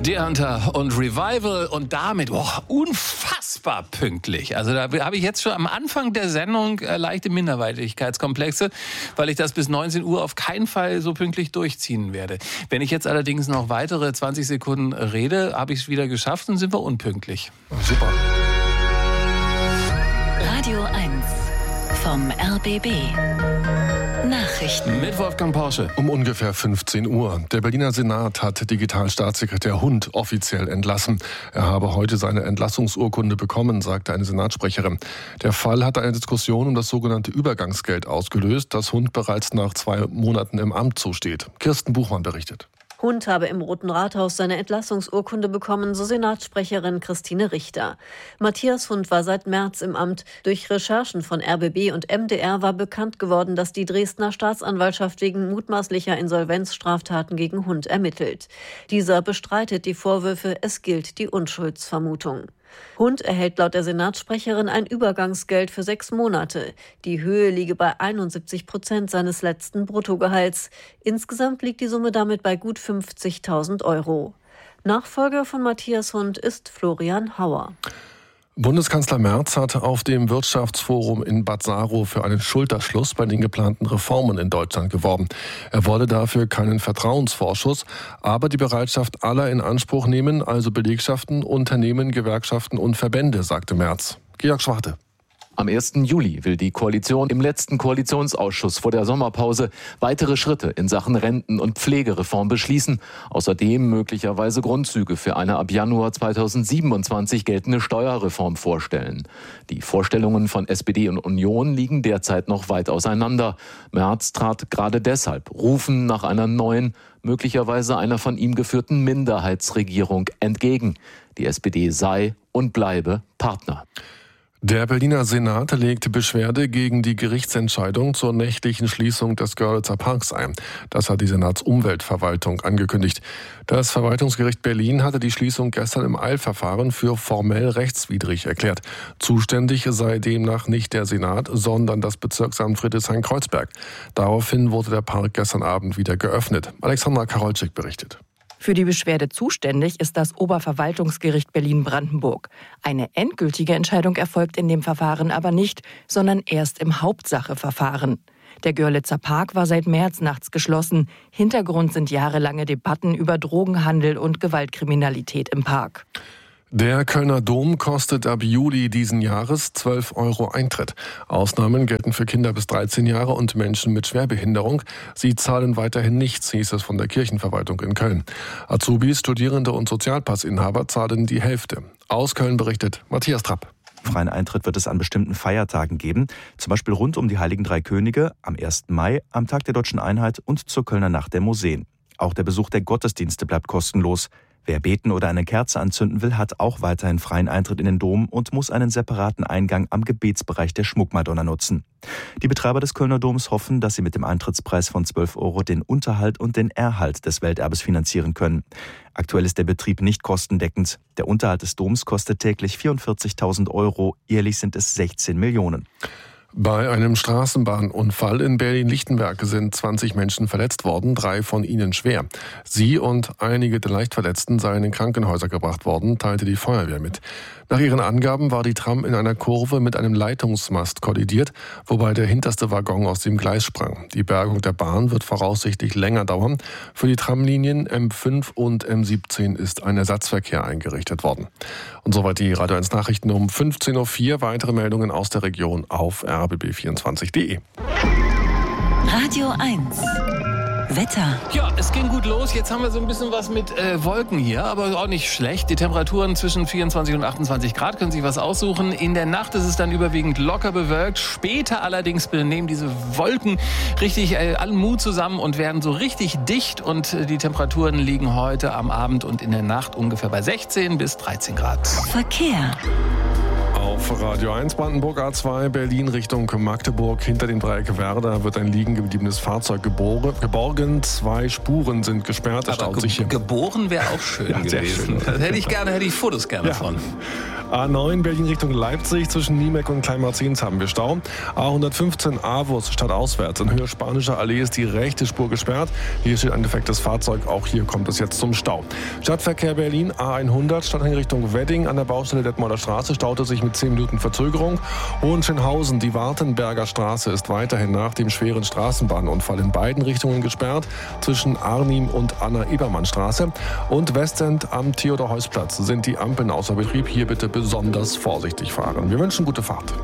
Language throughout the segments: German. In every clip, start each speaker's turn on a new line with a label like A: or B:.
A: Deer Hunter und Revival und damit unfassbar pünktlich. Also da habe ich jetzt schon am Anfang der Sendung leichte Minderwertigkeitskomplexe, weil ich das bis 19 Uhr auf keinen Fall so pünktlich durchziehen werde. Wenn ich jetzt allerdings noch weitere 20 Sekunden rede, habe ich es wieder geschafft und sind wir unpünktlich.
B: Super.
C: Radio 1 vom RBB. Nachrichten
A: mit Wolfgang Porsche.
B: Um ungefähr 15 Uhr. Der Berliner Senat hat Digitalstaatssekretär Hund offiziell entlassen. Er habe heute seine Entlassungsurkunde bekommen, sagte eine Senatssprecherin. Der Fall hatte eine Diskussion um das sogenannte Übergangsgeld ausgelöst, das Hund bereits nach 2 Monaten im Amt zusteht. Kirsten Buchmann berichtet.
D: Hund habe im Roten Rathaus seine Entlassungsurkunde bekommen, so Senatssprecherin Christine Richter. Matthias Hund war seit März im Amt. Durch Recherchen von RBB und MDR war bekannt geworden, dass die Dresdner Staatsanwaltschaft wegen mutmaßlicher Insolvenzstraftaten gegen Hund ermittelt. Dieser bestreitet die Vorwürfe, es gilt die Unschuldsvermutung. Hund erhält laut der Senatssprecherin ein Übergangsgeld für 6 Monate. Die Höhe liege bei 71% seines letzten Bruttogehalts. Insgesamt liegt die Summe damit bei gut 50.000 Euro. Nachfolger von Matthias Hund ist Florian Hauer.
B: Bundeskanzler Merz hat auf dem Wirtschaftsforum in Bad Saro für einen Schulterschluss bei den geplanten Reformen in Deutschland geworben. Er wolle dafür keinen Vertrauensvorschuss, aber die Bereitschaft aller in Anspruch nehmen, also Belegschaften, Unternehmen, Gewerkschaften und Verbände, sagte Merz. Georg Schwarte.
E: Am 1. Juli will die Koalition im letzten Koalitionsausschuss vor der Sommerpause weitere Schritte in Sachen Renten- und Pflegereform beschließen. Außerdem möglicherweise Grundzüge für eine ab Januar 2027 geltende Steuerreform vorstellen. Die Vorstellungen von SPD und Union liegen derzeit noch weit auseinander. Merz trat gerade deshalb Rufen nach einer neuen, möglicherweise einer von ihm geführten Minderheitsregierung entgegen. Die SPD sei und bleibe Partner.
B: Der Berliner Senat legte Beschwerde gegen die Gerichtsentscheidung zur nächtlichen Schließung des Görlitzer Parks ein. Das hat die Senatsumweltverwaltung angekündigt. Das Verwaltungsgericht Berlin hatte die Schließung gestern im Eilverfahren für formell rechtswidrig erklärt. Zuständig sei demnach nicht der Senat, sondern das Bezirksamt Friedrichshain-Kreuzberg. Daraufhin wurde der Park gestern Abend wieder geöffnet. Alexandra Karolczyk berichtet.
F: Für die Beschwerde zuständig ist das Oberverwaltungsgericht Berlin-Brandenburg. Eine endgültige Entscheidung erfolgt in dem Verfahren aber nicht, sondern erst im Hauptsacheverfahren. Der Görlitzer Park war seit März nachts geschlossen. Hintergrund sind jahrelange Debatten über Drogenhandel und Gewaltkriminalität im Park.
B: Der Kölner Dom kostet ab Juli diesen Jahres 12 € Eintritt. Ausnahmen gelten für Kinder bis 13 Jahre und Menschen mit Schwerbehinderung. Sie zahlen weiterhin nichts, hieß es von der Kirchenverwaltung in Köln. Azubis, Studierende und Sozialpassinhaber zahlen die Hälfte. Aus Köln berichtet Matthias Trapp.
G: Freien Eintritt wird es an bestimmten Feiertagen geben, zum Beispiel rund um die Heiligen Drei Könige, am 1. Mai, am Tag der Deutschen Einheit und zur Kölner Nacht der Museen. Auch der Besuch der Gottesdienste bleibt kostenlos. Wer beten oder eine Kerze anzünden will, hat auch weiterhin freien Eintritt in den Dom und muss einen separaten Eingang am Gebetsbereich der Schmuckmadonna nutzen. Die Betreiber des Kölner Doms hoffen, dass sie mit dem Eintrittspreis von 12 € den Unterhalt und den Erhalt des Welterbes finanzieren können. Aktuell ist der Betrieb nicht kostendeckend. Der Unterhalt des Doms kostet täglich 44.000 €, jährlich sind es 16 Millionen.
B: Bei einem Straßenbahnunfall in Berlin-Lichtenberg sind 20 Menschen verletzt worden, 3 von ihnen schwer. Sie und einige der Leichtverletzten seien in Krankenhäuser gebracht worden, teilte die Feuerwehr mit. Nach ihren Angaben war die Tram in einer Kurve mit einem Leitungsmast kollidiert, wobei der hinterste Waggon aus dem Gleis sprang. Die Bergung der Bahn wird voraussichtlich länger dauern. Für die Tramlinien M5 und M17 ist ein Ersatzverkehr eingerichtet worden. Und soweit die Radio 1 Nachrichten um 15:04 Uhr. Weitere Meldungen aus der Region auf rbb24.de.
C: Radio 1 Wetter.
A: Ja, es ging gut los. Jetzt haben wir so ein bisschen was mit Wolken hier, aber auch nicht schlecht. Die Temperaturen zwischen 24 und 28 Grad, können sich was aussuchen. In der Nacht ist es dann überwiegend locker bewölkt. Später allerdings nehmen diese Wolken richtig allen Mut zusammen und werden so richtig dicht. Und die Temperaturen liegen heute am Abend und in der Nacht ungefähr bei 16 bis 13 Grad.
C: Verkehr.
B: auf Radio 1 Brandenburg A2 Berlin Richtung Magdeburg. Hinter dem Dreieck Werder wird ein liegen gebliebenes Fahrzeug geborgen. 2 Spuren sind gesperrt.
A: Aber geboren wäre auch schön gewesen.
B: Schön.
A: Hätte ich Fotos gerne von.
B: A9 Berlin Richtung Leipzig. Zwischen Niemeck und Kleinmarzins haben wir Stau. A115 Avus stadtauswärts. In Höhe Spanischer Allee ist die rechte Spur gesperrt. Hier steht ein defektes Fahrzeug. Auch hier kommt es jetzt zum Stau. Stadtverkehr Berlin A100 Stadteinrichtung Wedding an der Baustelle Detmolder Straße staute sich mit 10 Minuten Verzögerung. Hohenschönhausen, die Wartenberger Straße ist weiterhin nach dem schweren Straßenbahnunfall in beiden Richtungen gesperrt. Zwischen Arnim und Anna-Ebermann-Straße. Und Westend am Theodor-Heuss-Platz sind die Ampeln außer Betrieb. Hier bitte besonders vorsichtig fahren. Wir wünschen gute Fahrt.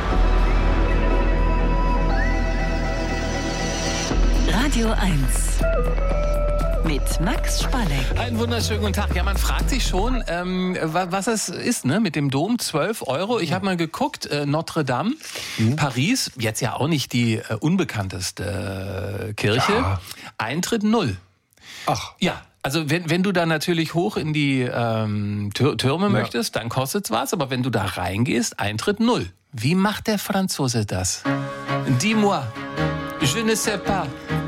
C: Radio 1 mit Max Spalleck.
A: Einen wunderschönen guten Tag. Ja, man fragt sich schon, was es ist, ne? Mit dem Dom 12 €. Ich habe mal geguckt, Notre Dame, Paris, jetzt ja auch nicht die unbekannteste Kirche. Ja. Eintritt 0.
B: Ach.
A: Ja. Also wenn du da natürlich hoch in die Türme möchtest, dann kostet's was. Aber wenn du da reingehst, Eintritt 0. Wie macht der Franzose das? Dis-moi, je ne sais pas.